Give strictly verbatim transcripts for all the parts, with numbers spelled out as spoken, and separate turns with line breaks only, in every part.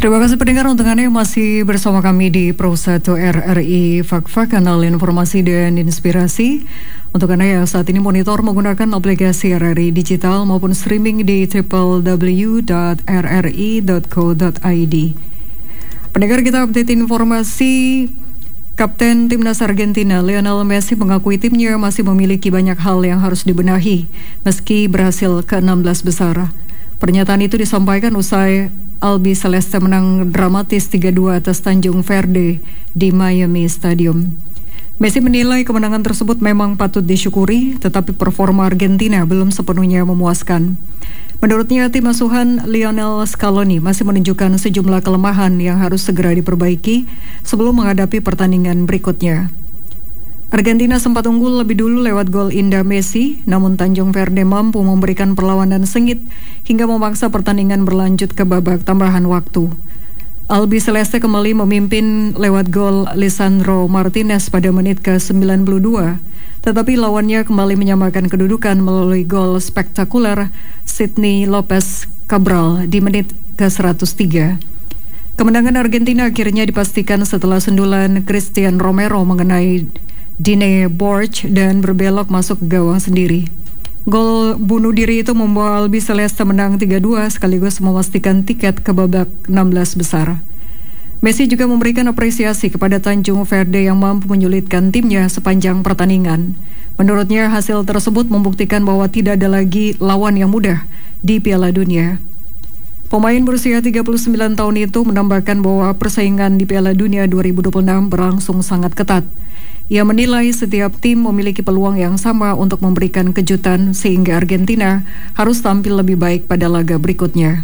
Terima kasih pendengar untuk Anda yang masih bersama kami di Pro satu R R I Fakfa, kanal informasi dan inspirasi. Untuk Anda yang saat ini monitor menggunakan aplikasi R R I digital maupun streaming di w w w dot r r i dot co dot i d. Pendengar, kita update informasi. Kapten Timnas Argentina Lionel Messi mengakui timnya masih memiliki banyak hal yang harus dibenahi meski berhasil ke enam belas besar. Pernyataan itu disampaikan usai Albi Celeste menang dramatis tiga dua atas Tanjung Verde di Miami Stadium. Messi menilai kemenangan tersebut memang patut disyukuri, tetapi performa Argentina belum sepenuhnya memuaskan. Menurutnya, tim asuhan Lionel Scaloni masih menunjukkan sejumlah kelemahan yang harus segera diperbaiki sebelum menghadapi pertandingan berikutnya. Argentina sempat unggul lebih dulu lewat gol indah Messi, namun Tanjung Verde mampu memberikan perlawanan sengit hingga memaksa pertandingan berlanjut ke babak tambahan waktu. Albi Celeste kembali memimpin lewat gol Lisandro Martinez pada menit ke sembilan puluh dua, tetapi lawannya kembali menyamakan kedudukan melalui gol spektakuler Sidney Lopez Cabral di menit ke seratus tiga. Kemenangan Argentina akhirnya dipastikan setelah sundulan Christian Romero mengenai Dine Borch dan berbelok masuk ke gawang sendiri. Gol bunuh diri itu membawa Albi Celeste menang tiga dua sekaligus memastikan tiket ke babak enam belas besar. Messi juga memberikan apresiasi kepada Tanjung Verde yang mampu menyulitkan timnya sepanjang pertandingan. Menurutnya, hasil tersebut membuktikan bahwa tidak ada lagi lawan yang mudah di Piala Dunia. Pemain berusia tiga puluh sembilan tahun itu menambahkan bahwa persaingan di Piala Dunia dua ribu dua puluh enam berlangsung sangat ketat. Ia menilai setiap tim memiliki peluang yang sama untuk memberikan kejutan sehingga Argentina harus tampil lebih baik pada laga berikutnya.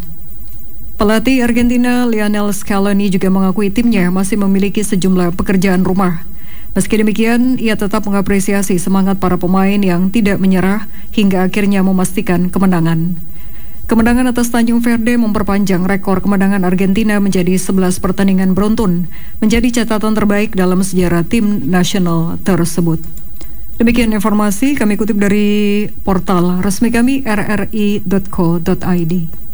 Pelatih Argentina Lionel Scaloni juga mengakui timnya masih memiliki sejumlah pekerjaan rumah. Meski demikian, ia tetap mengapresiasi semangat para pemain yang tidak menyerah hingga akhirnya memastikan kemenangan. Kemenangan atas Tanjung Verde memperpanjang rekor kemenangan Argentina menjadi sebelas pertandingan beruntun, menjadi catatan terbaik dalam sejarah tim nasional tersebut. Demikian informasi kami kutip dari portal resmi kami r r i dot co dot i d.